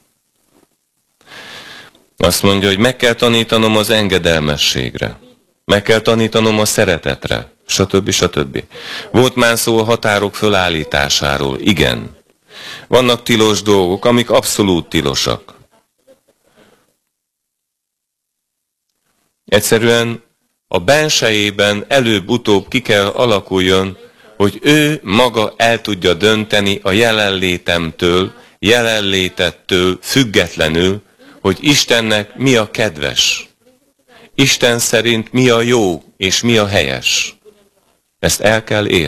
Speaker 1: Azt mondja, hogy meg kell tanítanom az engedelmességre. Meg kell tanítanom a szeretetre, stb. stb. Volt már szó a határok fölállításáról. Igen. Vannak tilos dolgok, amik abszolút tilosak. Egyszerűen a bensejében előbb-utóbb ki kell alakuljon, hogy ő maga el tudja dönteni a jelenlétemtől, jelenlétettől függetlenül, hogy Istennek mi a kedves. Isten szerint mi a jó és mi a helyes. Ezt el kell érni.